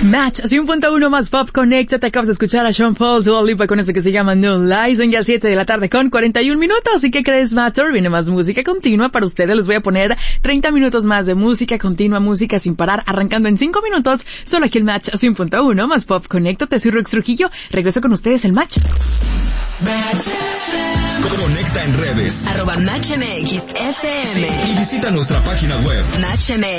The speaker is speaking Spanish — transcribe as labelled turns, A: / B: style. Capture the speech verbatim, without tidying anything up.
A: Match, así un punto uno más pop, conéctate. Acabas de escuchar a Sean Paul, Dua Lipa con eso que se llama No Lies. Son ya siete de la tarde con cuarenta y un minutos. ¿Y qué crees, Matter? Viene más música continua para ustedes. Les voy a poner treinta minutos más de música continua, música sin parar, arrancando en cinco minutos. Solo aquí el Match, así un punto uno más pop, conéctate. Soy Rox Trujillo. Regreso con ustedes el Match.
B: Match. Conecta en redes.
C: Arroba Match M X F M.
B: Y visita nuestra página web.
C: Match M